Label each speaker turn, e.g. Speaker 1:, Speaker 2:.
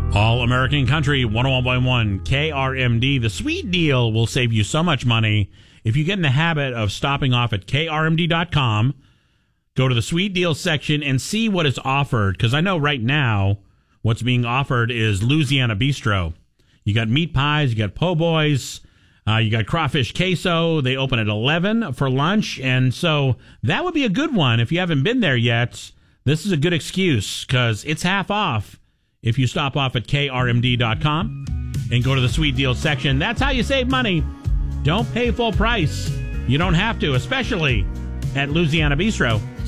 Speaker 1: All American Country 101.1 KRMD. The sweet deal will save you so much money if you get in the habit of stopping off at krmd.com. Go to the sweet deal section and see what is offered, because I know right now what's being offered is Louisiana Bistro. You got meat pies, you got po' boys, you got crawfish queso. They open at 11 for lunch, and so that would be a good one. If you haven't been there yet, this is a good excuse, because it's half off if you stop off at krmd.com and go to the sweet deal section. That's how you save money. Don't pay full price. You don't have to, especially at Louisiana Bistro.